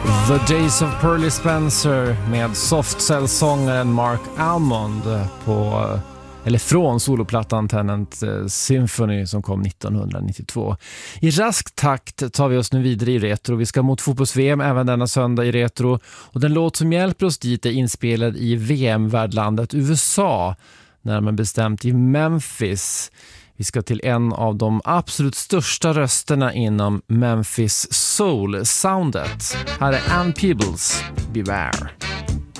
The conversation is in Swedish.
The Days of Pearly Spencer med softcell-sångaren Mark Almond från soloplattan Tenant Symphony som kom 1992. I rask takt tar vi oss nu vidare i retro. Vi ska mot fotbolls-VM även denna söndag i retro. Och den låt som hjälper oss dit är inspelad i VM-värdlandet USA, närmare bestämt i Memphis. Vi ska till en av de absolut största rösterna inom Memphis Soul-soundet. Här är Ann Peebles, Beware.